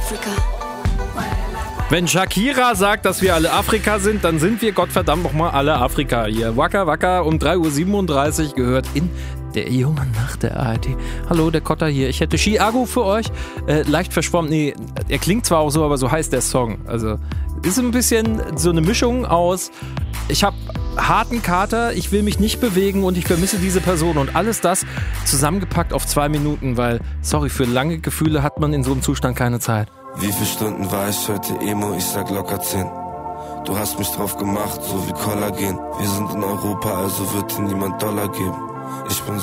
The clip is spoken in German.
Wenn Shakira sagt, dass wir alle Afrika sind, dann sind wir Gottverdammt nochmal alle Afrika hier. Waka Waka um 3:37 Uhr gehört in der jungen Nacht der ARD. Hallo, der Kotter hier. Ich hätte Chiago für euch. Leicht verschwommen. Nee, er klingt zwar auch so, aber so heißt der Song. Also ist ein bisschen so eine Mischung aus, ich habe harten Kater, ich will mich nicht bewegen und ich vermisse diese Person. Und alles das zusammengepackt auf 2 Minuten, weil, sorry, für lange Gefühle hat man in so einem Zustand keine Zeit. Wie viele Stunden war ich heute Emo? Ich sag locker 10. Du hast mich drauf gemacht, so wie Kollagen. Wir sind in Europa, also wird dir niemand Dollar geben. Ich bin